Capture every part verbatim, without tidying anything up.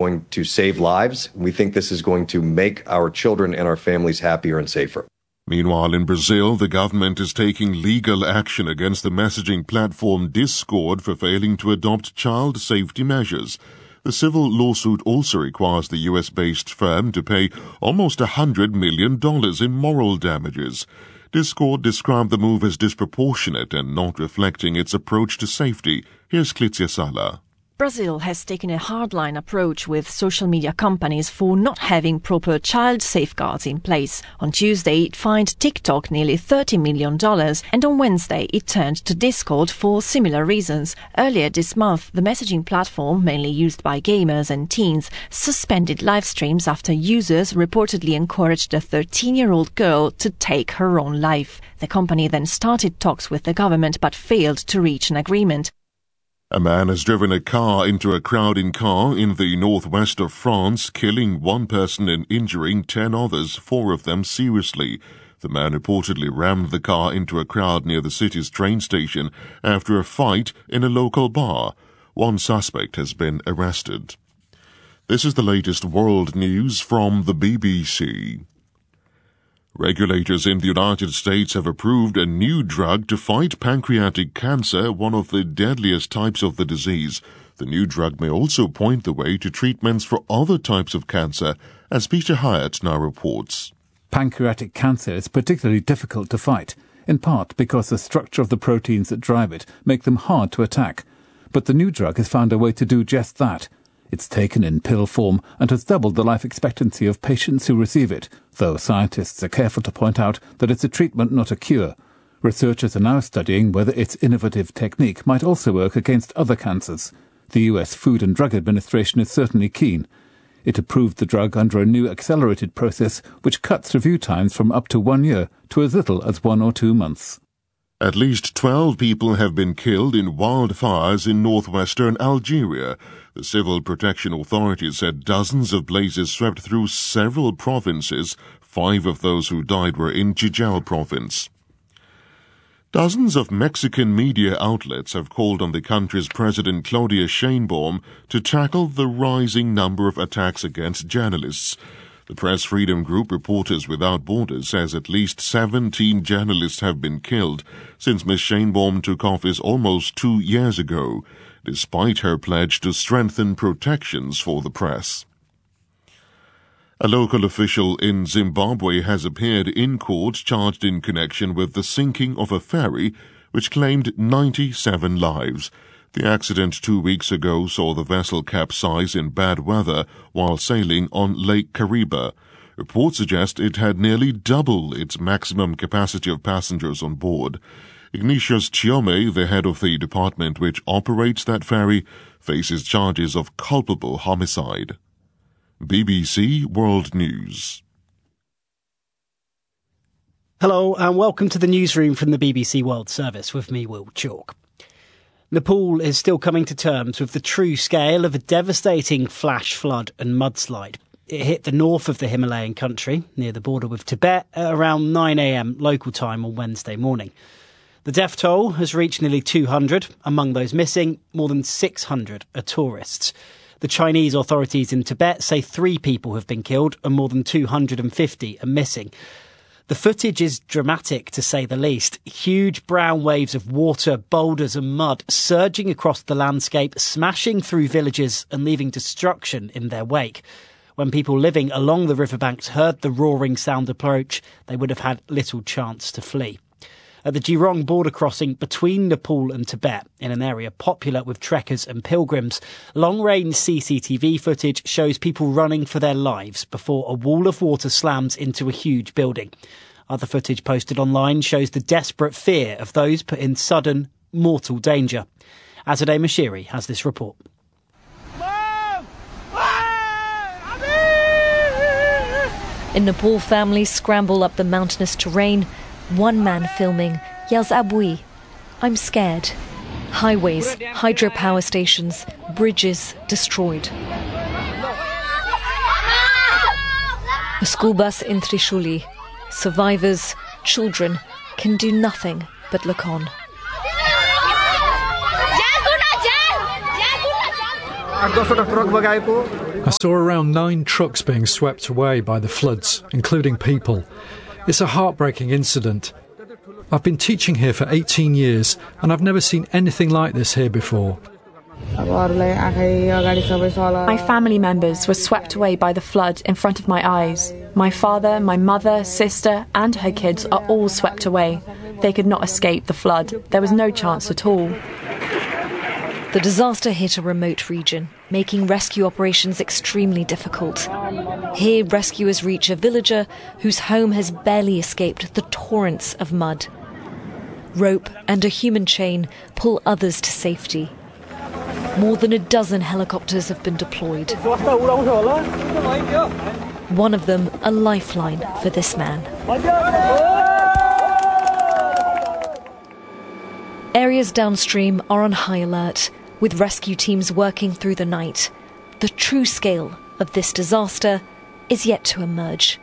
going to save lives. We think this is going to make our children and our families happier and safer. Meanwhile, in Brazil, the government is taking legal action against the messaging platform Discord for failing to adopt child safety measures. The civil lawsuit also requires the U S-based firm to pay almost one hundred million dollars in moral damages. Discord described the move as disproportionate and not reflecting its approach to safety. Here's Clizia Sala. Brazil has taken a hardline approach with social media companies for not having proper child safeguards in place. On Tuesday, it fined TikTok nearly thirty million dollars, and on Wednesday, it turned to Discord for similar reasons. Earlier this month, the messaging platform, mainly used by gamers and teens, suspended live streams after users reportedly encouraged a thirteen-year-old girl to take her own life. The company then started talks with the government but failed to reach an agreement. A man has driven a car into a crowded car in the northwest of France, killing one person and injuring ten others, four of them seriously. The man reportedly rammed the car into a crowd near the city's train station after a fight in a local bar. One suspect has been arrested. This is the latest world news from the B B C. Regulators in the United States have approved a new drug to fight pancreatic cancer, one of the deadliest types of the disease. The new drug may also point the way to treatments for other types of cancer, as Peter Hyatt now reports. Pancreatic cancer is particularly difficult to fight, in part because the structure of the proteins that drive it make them hard to attack. But the new drug has found a way to do just that. It's taken in pill form and has doubled the life expectancy of patients who receive it, though scientists are careful to point out that it's a treatment, not a cure. Researchers are now studying whether its innovative technique might also work against other cancers. The U S Food and Drug Administration is certainly keen. It approved the drug under a new accelerated process which cuts review times from up to one year to as little as one or two months. At least twelve people have been killed in wildfires in northwestern Algeria. The Civil Protection Authority said dozens of blazes swept through several provinces. Five of those who died were in Jijel province. Dozens of Mexican media outlets have called on the country's President Claudia Sheinbaum to tackle the rising number of attacks against journalists. The press freedom group Reporters Without Borders says at least seventeen journalists have been killed since Miz Sheinbaum took office almost two years ago, despite her pledge to strengthen protections for the press. A local official in Zimbabwe has appeared in court charged in connection with the sinking of a ferry which claimed ninety-seven lives. The accident two weeks ago saw the vessel capsize in bad weather while sailing on Lake Kariba. Reports suggest it had nearly double its maximum capacity of passengers on board. Ignatius Chiome, the head of the department which operates that ferry, faces charges of culpable homicide. B B C World News. Hello and welcome to the newsroom from the B B C World Service with me, Will Chalk. Nepal is still coming to terms with the true scale of a devastating flash flood and mudslide. It hit the north of the Himalayan country, near the border with Tibet, at around nine a.m. local time on Wednesday morning. The death toll has reached nearly two hundred. Among those missing, more than six hundred are tourists. The Chinese authorities in Tibet say three people have been killed and more than two hundred fifty are missing. The footage is dramatic, to say the least. Huge brown waves of water, boulders and mud surging across the landscape, smashing through villages and leaving destruction in their wake. When people living along the riverbanks heard the roaring sound approach, they would have had little chance to flee. At the Jirong border crossing between Nepal and Tibet, in an area popular with trekkers and pilgrims, long-range C C T V footage shows people running for their lives before a wall of water slams into a huge building. Other footage posted online shows the desperate fear of those put in sudden, mortal danger. Azadeh Mashiri has this report. In Nepal, families scramble up the mountainous terrain. One man filming yells "Abui, I'm scared." Highways, hydropower stations, bridges destroyed. A school bus in Trishuli. Survivors, children, can do nothing but look on. I saw around nine trucks being swept away by the floods, including people. It's a heartbreaking incident. I've been teaching here for eighteen years, and I've never seen anything like this here before. My family members were swept away by the flood in front of my eyes. My father, my mother, sister, and her kids are all swept away. They could not escape the flood. There was no chance at all. The disaster hit a remote region, making rescue operations extremely difficult. Here, rescuers reach a villager whose home has barely escaped the torrents of mud. Rope and a human chain pull others to safety. More than a dozen helicopters have been deployed. One of them a lifeline for this man. Areas downstream are on high alert, with rescue teams working through the night. The true scale of this disaster is yet to emerge.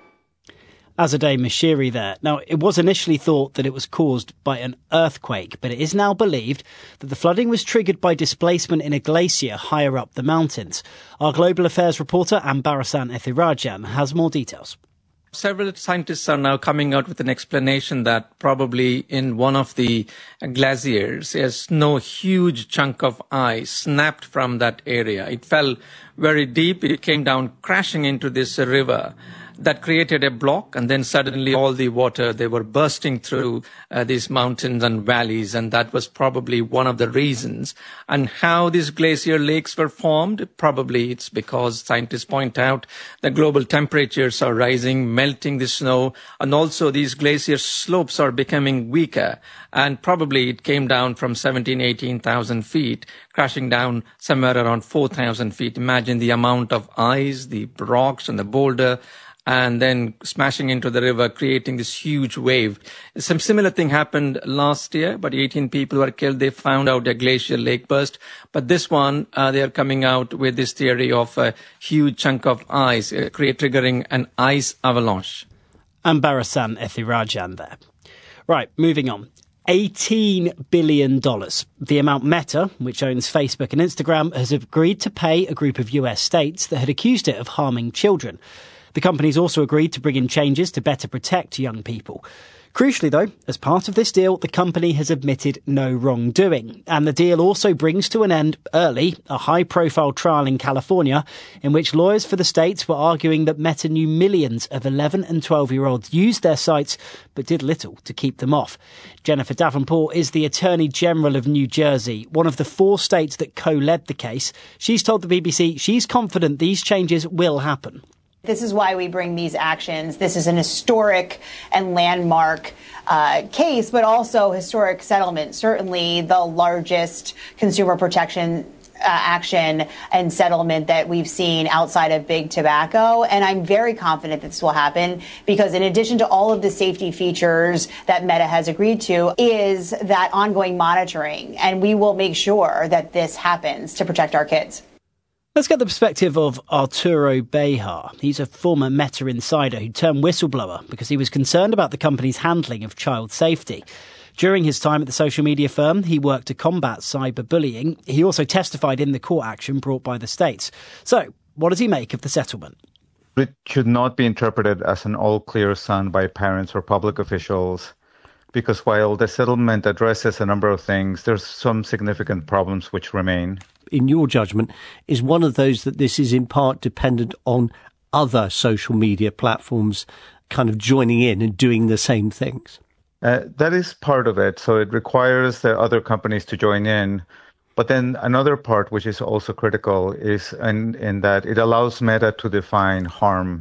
Azadeh Moshiri there. Now, it was initially thought that it was caused by an earthquake, but it is now believed that the flooding was triggered by displacement in a glacier higher up the mountains. Our global affairs reporter, Ambarasan Ethirajan, has more details. Several scientists are now coming out with an explanation that probably in one of the glaciers, a snow huge chunk of ice snapped from that area. It fell very deep. It came down crashing into this river. That created a block, and then suddenly all the water, they were bursting through uh, these mountains and valleys, and that was probably one of the reasons. And how these glacier lakes were formed, probably it's because scientists point out the global temperatures are rising, melting the snow, and also these glacier slopes are becoming weaker. And probably it came down from seventeen, eighteen thousand feet, crashing down somewhere around four thousand feet. Imagine the amount of ice, the rocks and the boulder, and then smashing into the river, creating this huge wave. Some similar thing happened last year, but eighteen people were killed. They found out a glacial lake burst. But this one, uh, they are coming out with this theory of a huge chunk of ice, uh, create, triggering an ice avalanche. Ambarasan Ethirajan there. Right, moving on. eighteen billion dollars. The amount Meta, which owns Facebook and Instagram, has agreed to pay a group of U S states that had accused it of harming children. The company's also agreed to bring in changes to better protect young people. Crucially, though, as part of this deal, the company has admitted no wrongdoing. And the deal also brings to an end early a high-profile trial in California in which lawyers for the states were arguing that Meta knew millions of eleven and twelve-year-olds used their sites but did little to keep them off. Jennifer Davenport is the Attorney General of New Jersey, one of the four states that co-led the case. She's told the B B C she's confident these changes will happen. This is why we bring these actions. This is an historic and landmark uh, case, but also historic settlement. Certainly the largest consumer protection uh, action and settlement that we've seen outside of big tobacco. And I'm very confident that this will happen because in addition to all of the safety features that Meta has agreed to is that ongoing monitoring. And we will make sure that this happens to protect our kids. Let's get the perspective of Arturo Bejar. He's a former Meta insider who turned whistleblower because he was concerned about the company's handling of child safety. During his time at the social media firm, he worked to combat cyberbullying. He also testified in the court action brought by the states. So, what does he make of the settlement? It should not be interpreted as an all-clear sign by parents or public officials, because while the settlement addresses a number of things, there's some significant problems which remain. In your judgment, is one of those that this is in part dependent on other social media platforms kind of joining in and doing the same things? Uh, that is part of it. So it requires the other companies to join in. But then another part, which is also critical, is in, in that it allows Meta to define harm.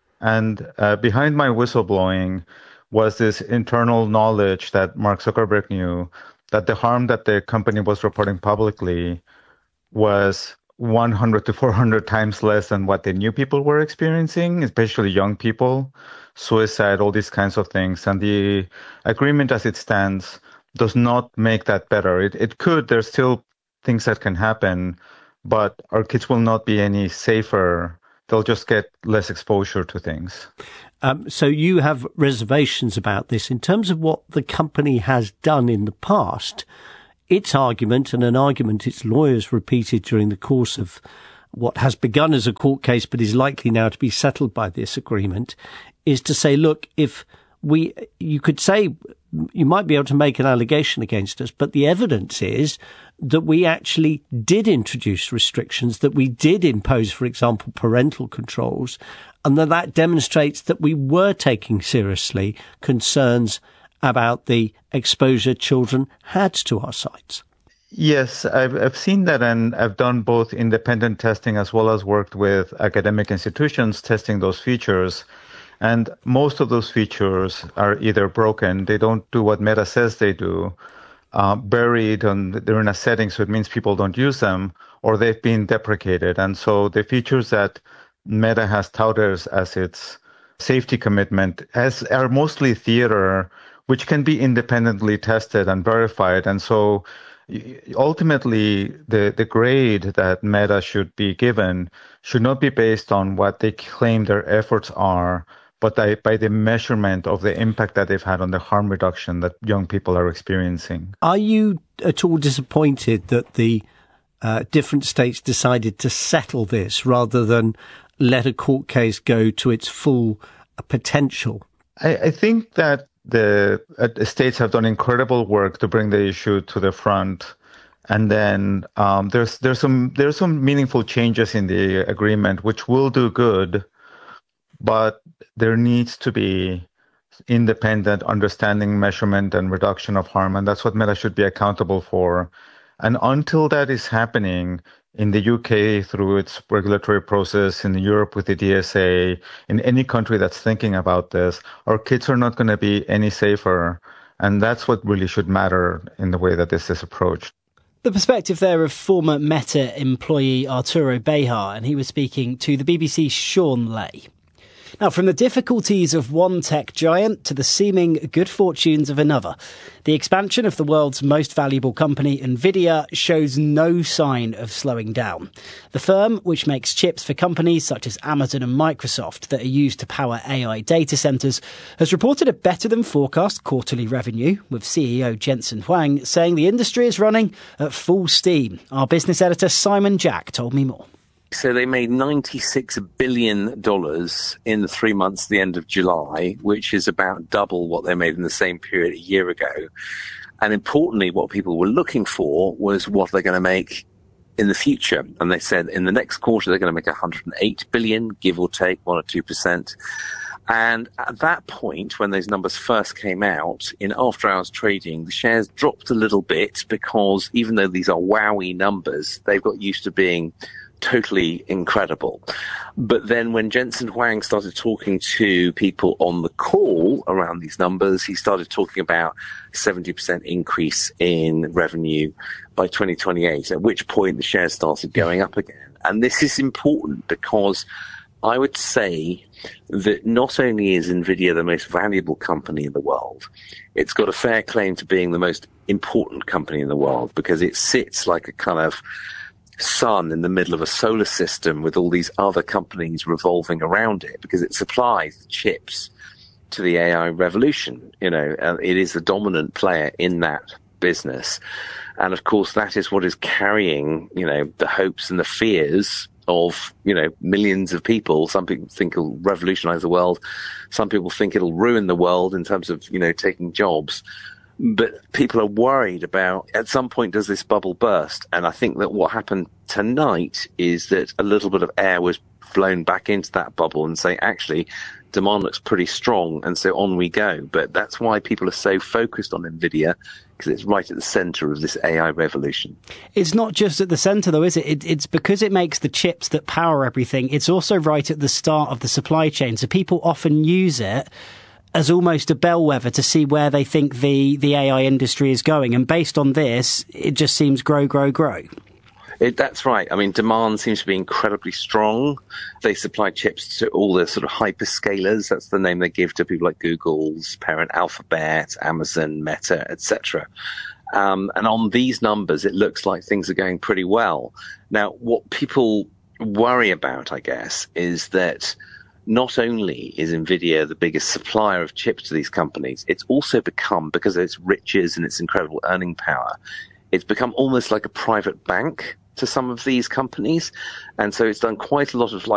And uh, behind my whistleblowing was this internal knowledge that Mark Zuckerberg knew, that the harm that the company was reporting publicly was one hundred to four hundred times less than what they knew people were experiencing, especially young people, suicide, all these kinds of things. And the agreement as it stands does not make that better. It, it could, there's still things that can happen, but our kids will not be any safer. They'll just get less exposure to things. Um, so you have reservations about this. In terms of what the company has done in the past, its argument, and an argument its lawyers repeated during the course of what has begun as a court case but is likely now to be settled by this agreement, is to say, look, if we, you could say, you might be able to make an allegation against us, but the evidence is that we actually did introduce restrictions, that we did impose, for example, parental controls, and that that demonstrates that we were taking seriously concerns about the exposure children had to our sites. Yes, I've, I've seen that, and I've done both independent testing as well as worked with academic institutions testing those features. And most of those features are either broken, they don't do what Meta says they do, uh, buried, and they're in a setting, so it means people don't use them, or they've been deprecated. And so the features that Meta has touted as its safety commitment as are mostly theater, which can be independently tested and verified. And so ultimately, the, the grade that Meta should be given should not be based on what they claim their efforts are, but by, by the measurement of the impact that they've had on the harm reduction that young people are experiencing. Are you at all disappointed that the uh, different states decided to settle this rather than let a court case go to its full potential? I, I think that the uh, states have done incredible work to bring the issue to the front. And then um, there's there's some there's some meaningful changes in the agreement which will do good, but there needs to be independent understanding, measurement, and reduction of harm, and that's what Meta should be accountable for. And until that is happening in the U K through its regulatory process, in Europe with the D S A, in any country that's thinking about this, our kids are not going to be any safer. And that's what really should matter in the way that this is approached. The perspective there of former Meta employee Arturo Bejar, and he was speaking to the B B C's Sean Lay. Now, from the difficulties of one tech giant to the seeming good fortunes of another, the expansion of the world's most valuable company, Nvidia, shows no sign of slowing down. The firm, which makes chips for companies such as Amazon and Microsoft that are used to power A I data centers, has reported a better than forecast quarterly revenue, with C E O Jensen Huang saying the industry is running at full steam. Our business editor Simon Jack told me more. So they made ninety-six billion dollars in the three months at the end of July, which is about double what they made in the same period a year ago. And importantly, what people were looking for was what they're going to make in the future. And they said in the next quarter, they're going to make one hundred eight billion, give or take one or two percent. And at that point, when those numbers first came out, in after-hours trading, the shares dropped a little bit because even though these are wowie numbers, they've got used to being totally incredible. But then when Jensen Huang started talking to people on the call around these numbers, he started talking about seventy percent increase in revenue by twenty twenty-eight, at which point the shares started going up again. And this is important because I would say that not only is Nvidia the most valuable company in the world, it's got a fair claim to being the most important company in the world because it sits like a kind of sun in the middle of a solar system with all these other companies revolving around it because it supplies chips to the A I revolution. You know, and it is the dominant player in that business. And of course, that is what is carrying, you know, the hopes and the fears of, you know, millions of people. Some people think it'll revolutionize the world. Some people think it'll ruin the world in terms of, you know, taking jobs. But people are worried about, at some point, does this bubble burst? And I think that what happened tonight is that a little bit of air was blown back into that bubble and say, actually, demand looks pretty strong. And so on we go. But that's why people are so focused on Nvidia, because it's right at the center of this A I revolution. It's not just at the center, though, is it? it? It's because it makes the chips that power everything. It's also right at the start of the supply chain. So people often use it as almost a bellwether to see where they think the, the A I industry is going. And based on this, it just seems grow, grow, grow. It, that's right. I mean, demand seems to be incredibly strong. They supply chips to all the sort of hyperscalers. That's the name they give to people like Google's parent Alphabet, Amazon, Meta, et cetera. Um, and on these numbers, it looks like things are going pretty well. Now, what people worry about, I guess, is that not only is Nvidia the biggest supplier of chips to these companies, it's also become, because of its riches and its incredible earning power, It's become almost like a private bank to some of these companies. And so it's done quite a lot of like